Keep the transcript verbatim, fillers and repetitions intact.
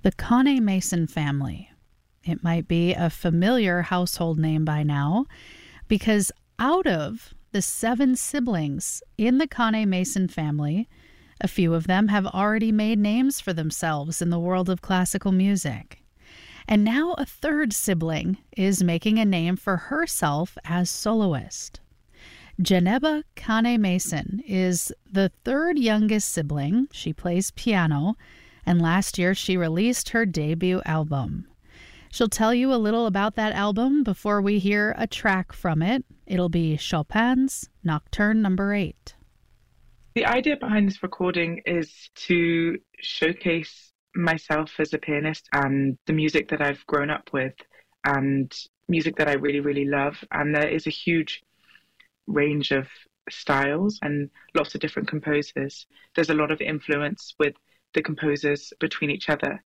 The Kane Mason family. It might be a familiar household name by now because out of the seven siblings in the Kane Mason family, a few of them have already made names for themselves in the world of classical music. And now a third sibling is making a name for herself as soloist. Geneba Kane Mason is the third youngest sibling. She plays piano, and last year she released her debut album. She'll tell you a little about that album before we hear a track from it. It'll be Chopin's Nocturne Number eight. The idea behind this recording is to showcase myself as a pianist and the music that I've grown up with and music that I really, really love. And there is a huge range of styles and lots of different composers. There's a lot of influence with the composers between each other.